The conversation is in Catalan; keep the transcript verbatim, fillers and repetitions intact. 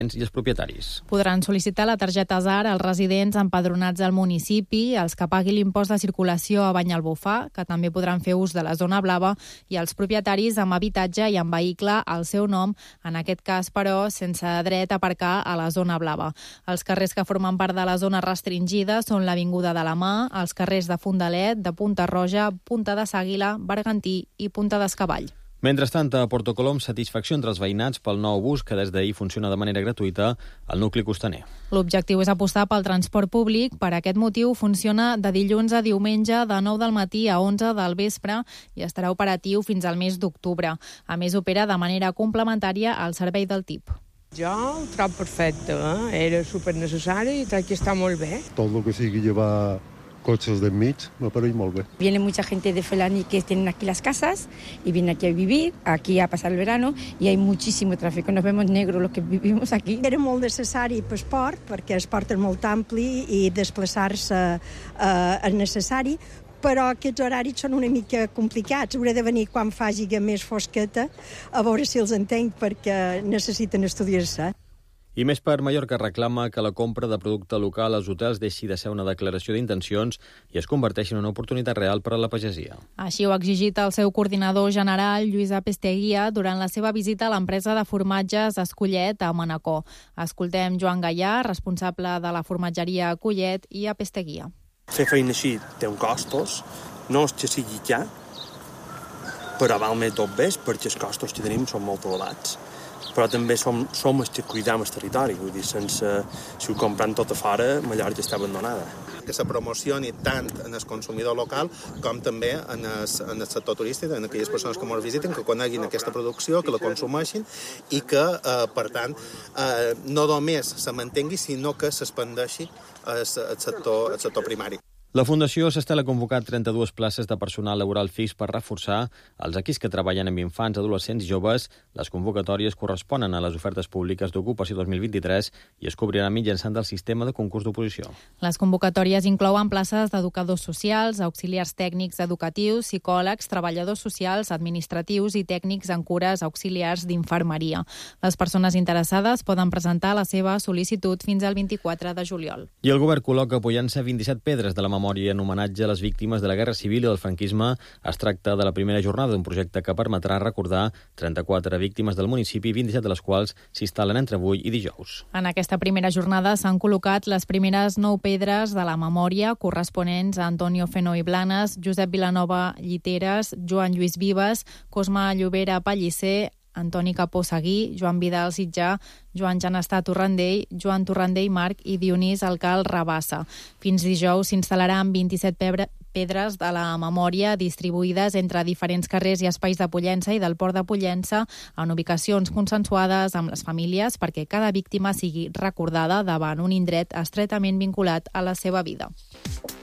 i els propietaris. Podran sol·licitar la targeta Z A R als residents empadronats al municipi, els que paguin l'impost de circulació a Banyalbufar, que també podran fer ús de la zona blava, i els propietaris amb habitatge i amb vehicle al seu nom, en aquest cas, però, sense dret a aparcar a la zona blava. Els carrers que formen part de la zona restringida són l'Avinguda de la Mà, els carrers de Fondalet, de Punta Roja, Punta de Sàguila, Bergantí i Punta d'Escavall. Mentrestant, a Porto Colom, satisfacció entre els veïnats pel nou bus que des d'ahir funciona de manera gratuïta al nucli costaner. L'objectiu és apostar pel transport públic. Per aquest motiu funciona de dilluns a diumenge de nou del matí a onze del vespre i estarà operatiu fins al mes d'octubre. A més, opera de manera complementària al servei del T I P. Jo ho trobo perfecte, eh? Era supernecessari i crec que està molt bé. Tot el que sigui llevar cotxes d'enmig me pareix molt bé. Viene mucha gente de Felani que tienen aquí las casas y vienen aquí a vivir, aquí a pasar el verano, y hay muchísimo tráfico. Nos vemos negros los que vivimos aquí. Era molt necessari per esport, perquè esport és molt ampli i desplaçar-se eh, és necessari, però aquests horaris són una mica complicats. Hauré de venir quan faci més fosqueta a veure si els entenc, perquè necessiten estudiar-se. I Més per Mallorca reclama que la compra de producte local als hotels deixi de ser una declaració d'intencions i es converteixi en una oportunitat real per a la pagesia. Així ho ha exigit el seu coordinador general, Lluís Apesteguia, durant la seva visita a l'empresa de formatges Escollet a Manacor. Escoltem Joan Gallà, responsable de la formatgeria Collet, i Apesteguia. Fer feina així té uns costos, no és que sigui ja, però val més tot bé perquè els costos que tenim són molt elevats. Però també som, som els que cuidam el territori, vull dir, sense, si ho comprem tot a fora, Mallorca està abandonada. Que se promocioni tant en el consumidor local com també en el, en el sector turístic, en aquelles persones que ens visiten, que coneguin aquesta producció, que la consumeixin i que, eh, per tant, eh, no només se mantengui, sinó que s'expandeixi el, el, sector, el sector primari. La Fundació Sestel ha convocat trenta-dues places de personal laboral fix per reforçar els equips que treballen amb infants, adolescents i joves. Les convocatòries corresponen a les ofertes públiques d'ocupació dos mil vint-i-tres i es cobriran mitjançant el sistema de concurs d'oposició. Les convocatòries inclouen places d'educadors socials, auxiliars tècnics educatius, psicòlegs, treballadors socials, administratius i tècnics en cures auxiliars d'infermeria. Les persones interessades poden presentar la seva sol·licitud fins al vint-i-quatre de juliol. I el govern col·loca apoyant-se vint-i-set pedres de la memòria en homenatge a les víctimes de la Guerra Civil i del franquisme. Es tracta de la primera jornada d'un projecte que permetrà recordar trenta-quatre víctimes del municipi, vint-i-set de les quals s'instal·len entre avui i dijous. En aquesta primera jornada s'han col·locat les primeres nou pedres de la memòria corresponents a Antonio Fenoi Blanes, Josep Vilanova Lliteres, Joan Lluís Vives, Cosme Llobera Pellicer, Antoni Capó Seguí, Joan Vidal Sitjà, Joan Janestà Torrandell, Joan Torrandell Marc i Dionís Alcal Rabassa. Fins dijous s'instal·laran vint-i-set pedres de la memòria distribuïdes entre diferents carrers i espais de Pollença i del Port de Pollença en ubicacions consensuades amb les famílies perquè cada víctima sigui recordada davant un indret estretament vinculat a la seva vida.